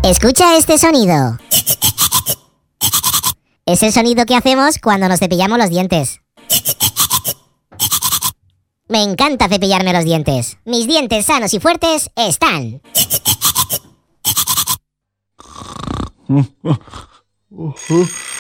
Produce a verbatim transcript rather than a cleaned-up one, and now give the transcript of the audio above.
Escucha este sonido. Es el sonido que hacemos cuando nos cepillamos los dientes. Me encanta cepillarme los dientes. Mis dientes sanos y fuertes están. Uh, uh, uh, uh.